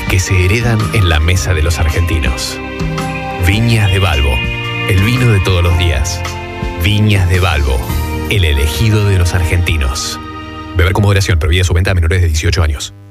que se heredan en la mesa de los argentinos. Viñas de Balbo, el vino de todos los días. Viñas de Balbo, el elegido de los argentinos. Beber con moderación, prohibida su venta a menores de 18 años.